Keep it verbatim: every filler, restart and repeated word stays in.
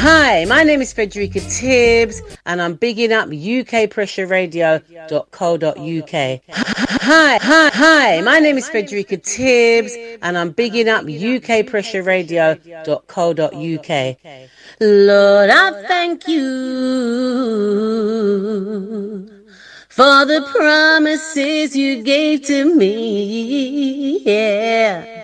Hi, my name is Frederica Tibbs and I'm bigging up U K pressure radio dot co dot U K. Hi, hi, hi, my name is Frederica Tibbs and I'm bigging up U K pressure radio dot co dot U K. Lord, I thank you for the promises you gave to me. Yeah.